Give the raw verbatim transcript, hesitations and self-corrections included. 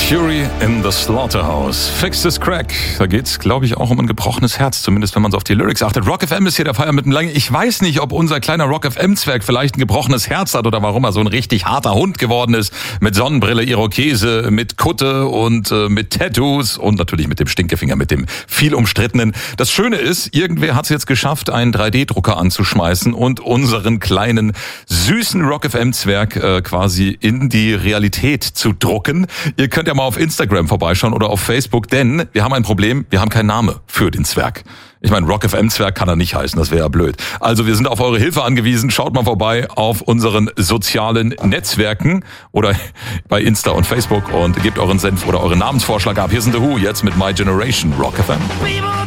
Fury in the Slaughterhouse. Fix this Crack. Da geht's, glaube ich, auch um ein gebrochenes Herz, zumindest wenn man so auf die Lyrics achtet. Rock F M ist hier der Feier mit einem langen. Ich weiß nicht, ob unser kleiner Rock F M-Zwerg vielleicht ein gebrochenes Herz hat oder warum er so ein richtig harter Hund geworden ist. Mit Sonnenbrille, Irokese, mit Kutte und äh, mit Tattoos und natürlich mit dem Stinkefinger, mit dem viel umstrittenen. Das Schöne ist, irgendwer hat es jetzt geschafft, einen drei D Drucker anzuschmeißen und unseren kleinen, süßen Rock F M-Zwerg äh, quasi in die Realität zu drucken. Ihr könnt ja mal auf Instagram vorbeischauen oder auf Facebook, denn wir haben ein Problem, wir haben keinen Namen für den Zwerg. Ich meine, Rock F M-Zwerg kann er nicht heißen, das wäre ja blöd. Also wir sind auf eure Hilfe angewiesen. Schaut mal vorbei auf unseren sozialen Netzwerken oder bei Insta und Facebook und gebt euren Senf oder euren Namensvorschlag ab. Hier sind The Who, jetzt mit My Generation, Rock F M.